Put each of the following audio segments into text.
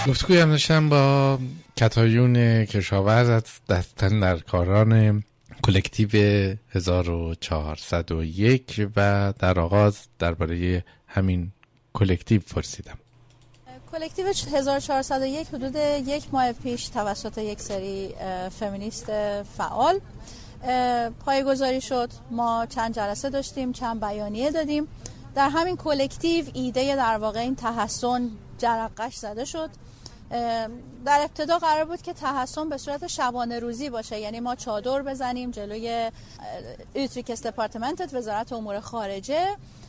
گفتگوی هم داشتم با کتایون کشاورز از دستن در کاران کلکتیو 1401 و در آغاز درباره همین کلکتیو پرسیدم. کلکتیو 1401 حدود یک ماه پیش توسط یک سری فمینیست فعال پایه‌گذاری شد. ما چند جلسه داشتیم، چند بیانیه دادیم. در همین کلکتیو ایده در واقع این تحصن جرقش زده شد. در ابتدا قرار بود که تحصن به صورت شبانه روزی باشه، یعنی ما چادر بزنیم جلوی ایتریکس دپارتمنت وزارت امور خارجه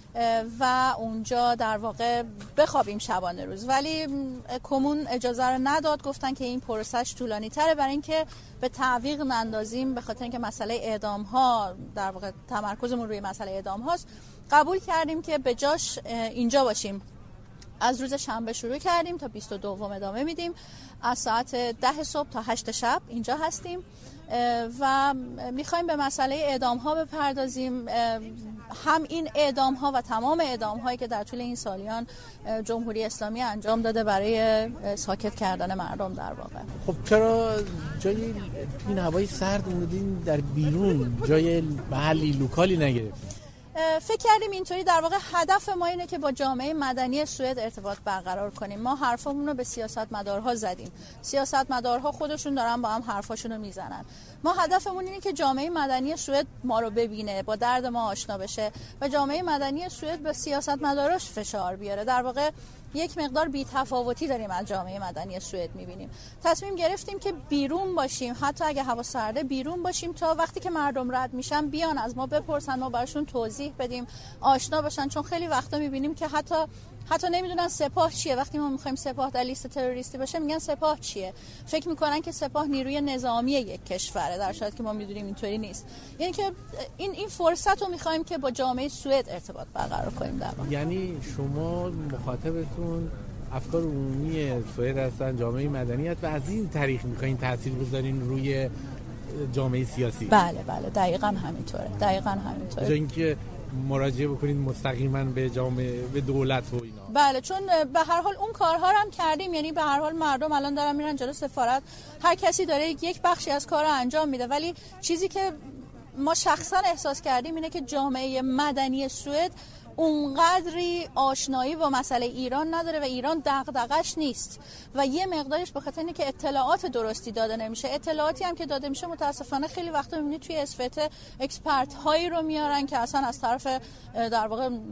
و اونجا در واقع بخوابیم شبانه روز، ولی کمون اجازه رو نداد. گفتن که این پروسش طولانی تره برای اینکه به تعویق نندازیم، به خاطر اینکه مسئله اعدام ها در واقع تمرکزمون روی مسئله اعدام هاست. قبول کردیم که به جاش اینجا باشیم. از روز شنبه شروع کردیم تا 22 ادامه میدیم. از ساعت 10 صبح تا 8 شب اینجا هستیم و میخوایم به مسئله اعدام ها بپردازیم. هم این اعدام ها و تمام اعدام هایی که در طول این سالیان جمهوری اسلامی انجام داده برای ساکت کردن مردم در واقع. خب چرا جای این هوای سرد اومدین در بیرون، جای محلی لوکالی نگرفتین؟ فکر کردیم اینطوری در واقع هدف ما اینه که با جامعه مدنی سوئد ارتباط برقرار کنیم. ما حرفمون رو به سیاستمدارها زدیم. سیاستمدارها خودشون دارن با هم حرفاشون رو میزنن. ما هدفمون اینه که جامعه مدنی سوئد ما رو ببینه، با درد ما آشنا بشه و جامعه مدنی سوئد به سیاستمداراش فشار بیاره. در واقع یک مقدار بی‌تفاوتی داریم از جامعه مدنی سوئد می‌بینیم. تصمیم گرفتیم که بیرون باشیم، حتی اگه هوا سرده بیرون باشیم تا وقتی که مردم رد میشن بیان از ما بپرسن، ما براشون توضیح بدیم، آشنا باشن. چون خیلی وقتا می‌بینیم که حتی نمیدونن سپاه چیه. وقتی ما می‌خوایم سپاه در لیست تروریستی باشه میگن سپاه چیه، فکر می‌کنن که سپاه نیروی نظامی یک کشوره، در صورتی که ما می‌دونیم اینطوری نیست. یعنی که این فرصت رو می‌خوایم که با جامعه سوئد ارتباط برقرار کنیم در واقع. یعنی شما مخاطبتون افکار عمومی سوئد هستن، جامعه مدنی هست و از این طریق می‌خواین تاثیر بذارین روی جامعه سیاسی؟ بله دقیقاً همینطوره. جای اینکه مراجعه بکنید مستقیما به جامعه، به دولت و اینا. بله، چون به هر حال اون کارها رو هم کردیم. یعنی به هر حال مردم الان دارن میرن جلو سفارت، هر کسی داره یک بخشی از کار رو انجام میده، ولی چیزی که ما شخصا احساس کردیم اینه که جامعه مدنی سوئد اونقدری آشنایی با مسئله ایران نداره و ایران دغدغش نیست و یه مقدارش به خاطر اینه که اطلاعات درستی داده نمیشه. اطلاعاتی هم که داده میشه متاسفانه خیلی وقتا میبینید توی اسفت اکسپرت هایی رو میارن که اصلا از طرف در واقع